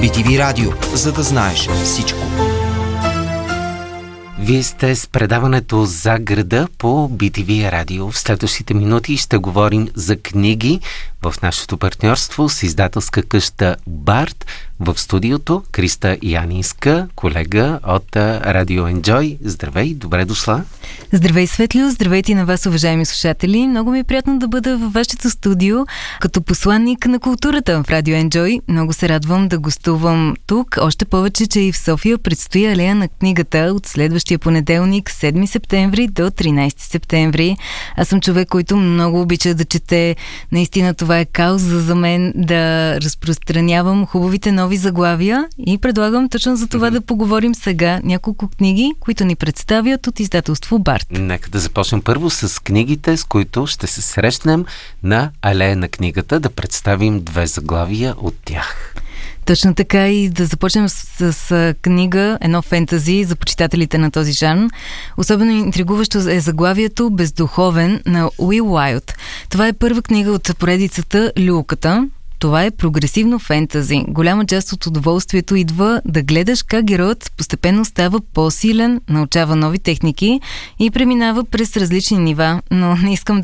BTV Радио, за да знаеш всичко. Вие сте с предаването За града по BTV Радио. В следващите минути ще говорим за книги в нашето партньорство с издателска къща Барт. В студиото Криста Янинска, колега от Радио Enjoy. Здравей, добре дошла. Здравей, Светлио, здравейте на вас, уважаеми слушатели. Много ми е приятно да бъда във вашето студио като посланник на културата в Радио Enjoy. Много се радвам да гостувам тук, още повече, че и в София предстои алея на книгата от следващия понеделник, 7 септември до 13 септември. Аз съм човек, който много обича да чете. Наистина това е кауза за мен да разпространявам хубавите нови заглавия и предлагам точно за това да поговорим сега няколко книги, които ни представят от издателство Барт. Нека да започнем първо с книгите, с които ще се срещнем на алея на книгата, да представим две заглавия от тях. Точно така, и да започнем с книга, едно фентази за почитателите на този жанр. Особено интригуващо е заглавието "Бездуховен" на Уил Уайлд. Това е първа книга от поредицата "Люлката". Това е прогресивно фентази. Голяма част от удоволствието идва да гледаш как героят постепенно става по-силен, научава нови техники и преминава през различни нива, но не искам